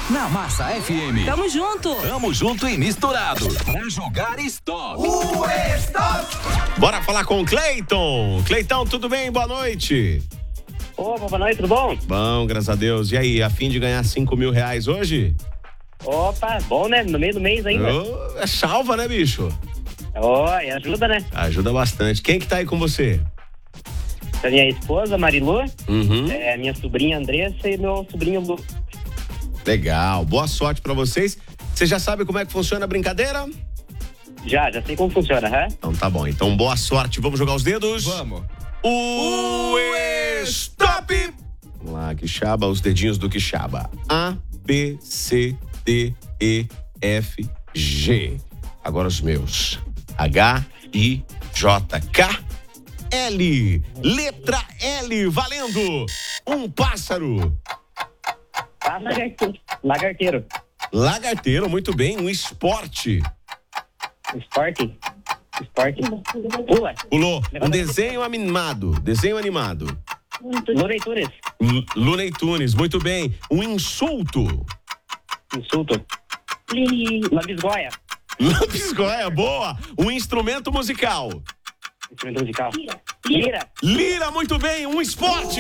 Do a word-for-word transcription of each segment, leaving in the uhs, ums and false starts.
Na Massa F M. Tamo junto. Tamo junto e misturado. Pra jogar stop. O stop. Bora falar com o Cleiton. Cleitão, tudo bem? Boa noite. Opa, boa noite, tudo bom? Bom, graças a Deus. E aí, a fim de ganhar cinco mil reais hoje? Opa, bom, né? No meio do mês ainda. Oh, é salva, né, bicho? Ó, oh, ajuda, né? Ajuda bastante. Quem que tá aí com você? A minha esposa, Marilu, Uhum. é, minha sobrinha Andressa e meu sobrinho Lu. Legal, boa sorte pra vocês. Você já sabe como é que funciona a brincadeira? Já, já sei como funciona, né? Então tá bom, então boa sorte. Vamos jogar os dedos? Vamos. O stop! Vamos lá, Quixaba, os dedinhos do Quixaba. A, B, C, D, E, F, G. Agora os meus. H, I, J, K, L. Letra L, valendo! Um pássaro. Ah, lagarteiro. Lagarteiro. Lagarteiro, muito bem. Um esporte. Esporte. Esporte. Pula. Pulou. Um desenho animado. Desenho animado. Looney Tunes. L- Looney Tunes, muito bem. Um insulto. Insulto. Lambisgoia. Lambisgoia, boa. Um instrumento musical. Instrumento musical. Lira. Lira, muito bem. Um esporte.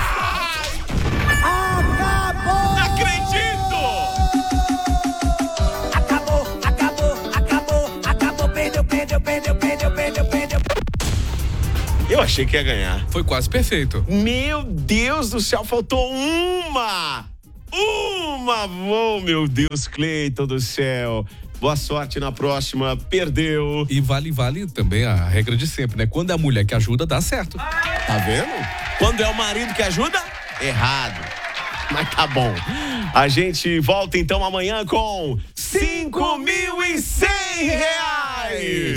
Acabou. Não acredito! Acabou, acabou, acabou, acabou. Perdeu, perdeu, perdeu, perdeu, perdeu, perdeu. Eu achei que ia ganhar. Foi quase perfeito. Meu Deus do céu, faltou uma! Uma! Oh, meu Deus, Cleiton do céu. Boa sorte na próxima. Perdeu. E vale, vale também a regra de sempre, né? Quando é a mulher que ajuda, dá certo. Tá vendo? Quando é o marido que ajuda, errado. Mas tá bom. A gente volta então amanhã com cinco mil e cem reais.